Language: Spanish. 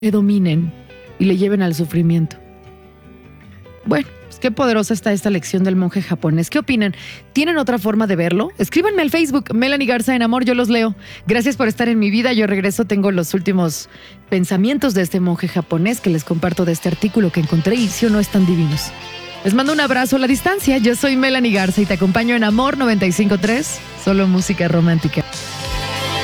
le dominen y le lleven al sufrimiento. Bueno, pues qué poderosa está esta lección del monje japonés. ¿Qué opinan? ¿Tienen otra forma de verlo? Escríbanme al Facebook, Melanie Garza en Amor, yo los leo. Gracias por estar en mi vida. Yo regreso, tengo los últimos pensamientos de este monje japonés que les comparto de este artículo que encontré y sí o no están divinos. Les mando un abrazo a la distancia. Yo soy Melanie Garza y te acompaño en Amor 95.3, solo música romántica.